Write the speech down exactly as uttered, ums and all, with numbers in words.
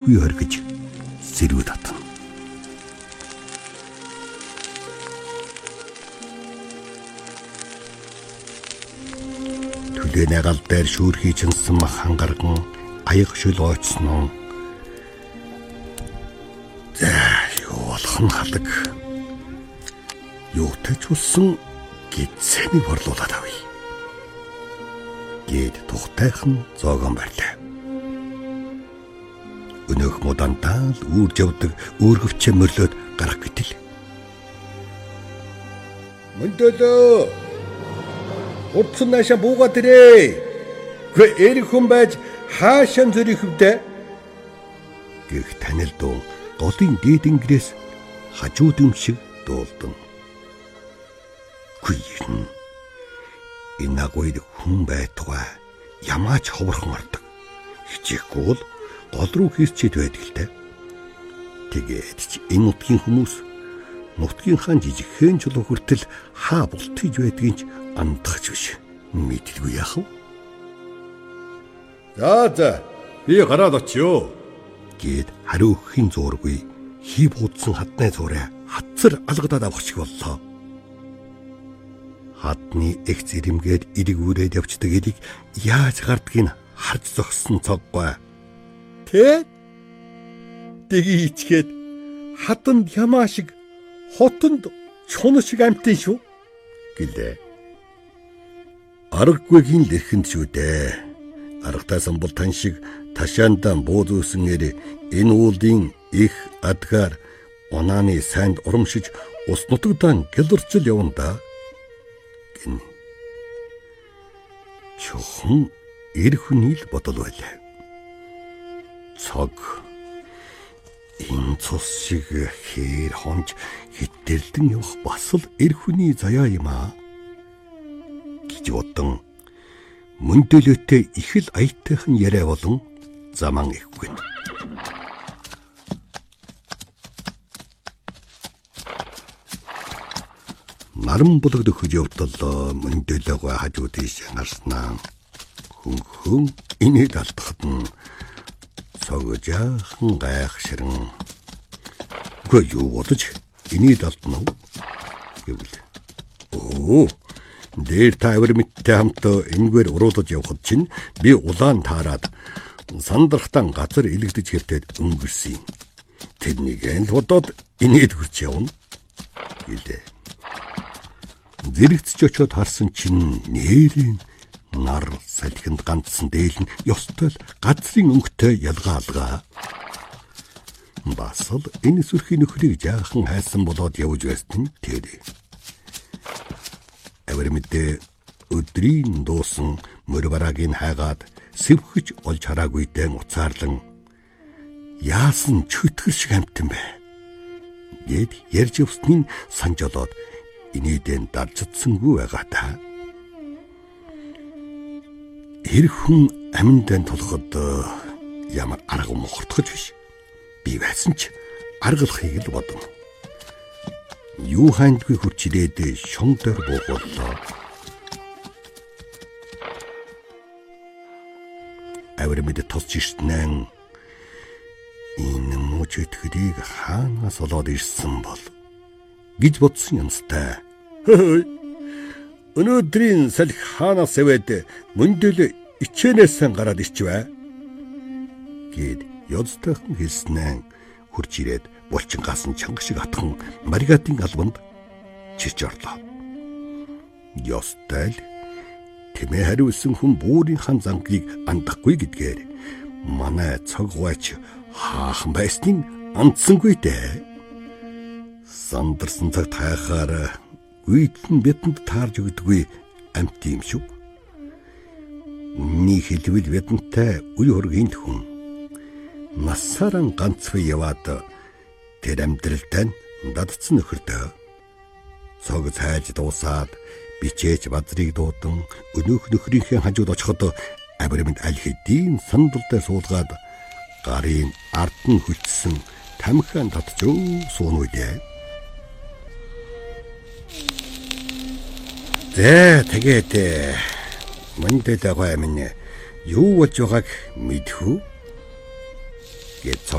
мэддэггүй хоргиж сэрүү татна. Түлээнэ гал дээр шүүрхий чинсэн хангарган аяг шүл ойцсон. За юу болох нь халаг. Юутай ч болсон гидсэнийг борлуулаад авъя. Гээд тухтайхан зоогон байлаа. Өнөөх мудантаа л үүрж явдаг өөргөвчөө мөрлөөд гарах гэтэл. Мөндөөлөө. Урдсан наашаа буугаад ирээ. Гэ эрх хүн байж хаашаа зүрх хөвдөө. Гэх танил дуу голын дээд ингээс хажууд юм шиг дуулдан. Гүйн. Энэ агуйд хүн байтугай ямаач ховорхон ордог. Хичээхгүй бол гол руу хийсчээд байдаг л та. Тэгээд ч энэ нутгийн хүмүүс нутгийн хаан жижигхэн чулуу хүртэл хаа булт хийж байдгийг андахч биш. Мэддэггүй яах вэ? За за би гараад очиё. Гээд хариу өгөхийн зуургүй хий буудсан хадны зураа хатцар алгадаад авах шиг боллоо. Хадны их зэрэмгээд ирэг үрээд явцдаг ирэг яаж гардгийг харж зогссон цоггүй. Тэ? Дэги ичгээд хатанд ямаа шиг хотонд чуна шиг амтэн шүү гэлээ. Аргагүйгийн л эрхэнд шүү дээ. Аргатай самбал тань шиг ташаандаа бууз-үсэнээр энэ уулын их адгаар унааны сайнд урамшиж ус нутагдан гэлурчл явна да. Гин. Чохон эрхэний л бодол байлаа. Цог энэ цус шиг хээр хонж хиттерлэн явах бас л эрхэний заяа юм аа. Гэж бодон мөндөөлөөтэй их л аятайхан яриа болон заман ихгүй. Наран булаг дөхөж явтал мөндөөлөөгөө хажууд ийш харснаа. Хүн хүн инээд алдахад нь цогжаахан гайхширэн. Гүй юу бодож инээд алдна уу? Гэвэл. Оо дээр тавар мэттэй хамт энэгээр уруулж явхад чинь би улаан таарад сандрахтан газар илэгдэж хэвтээд өнгөрсөн юм. Тэрнийг л бодоод инээд хурч явна гэлээ. Зэрэгцч очиод харсан чинь нэрийн нар салхинд ганцсан дээл нь ёстой л газрын өнгөтэй ялгаа алгаа. Бас л энэ сүрхийн нөхрийг жаахан хайсан болоод явж байсан нь тэр. Авир мэдээ өдрийн дуусан мөр бараагийн хайгаад сэвхэж олж хараагүйдээ уцаарлан яасан чөтгөр шиг амтан бэ гэд ярьж явсныг санаж олоод инээдэн даржцсангүй байгаа та. Хэрэг хүн аминдаа тулахад ямар арга мохортгож биш. Би байсан ч аргалахыг л бодно. Юу хандгүй хурч ирээд шон дээр буугууллаа. Авир мэд тосч ирснэн энэ мууч өтгөрийг хаанаас олоод ирсэн бол гэж бодсон юмстай. Өнөөдрийн салхи хаанаас авээд мөндөөл ичээнээс гараад ирчвэ гэд ёцтойхон хэлснэн хурж ирээд булчин гасан чанга шиг атхан маригатын албанд чирч орлоо. Ёстой л тэмээ хариулсан хүн буурийн хан зангийг андахгүй гэдгээр манай цог гуйч хаахан байсныг андсангүй дээ. Сандарсан цагт хайхаар гүйдэн бидэнд таарж өгдөггүй амт юм шүү. Үнний хэлбэл бидэнтэй үе хөргийн хүн насаран ганцгүй яваад тэр амьдралтай дадцсан нөхөрдөө цог цайж дуусаад бичээч бадрыг дуудан өнөөх нөхрийнхээ хажууд очиход авирмэнд аль хэдийн сандалтай суулгаад гарын ард нь хүлцсэн тамхиан татчөө суун үдээ. Тэ тэгээд мөндөөлөө гой минь юу болж байгааг мэдхүү гэж